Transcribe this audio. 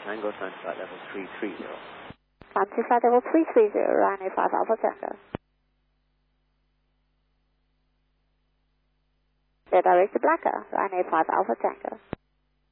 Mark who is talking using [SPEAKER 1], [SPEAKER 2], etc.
[SPEAKER 1] Tango time flight level 330.
[SPEAKER 2] Climb to flight level 330, Ryanair 5 Alpha Tango. Clear direct to Blacker, Ryanair 5 Alpha Tango.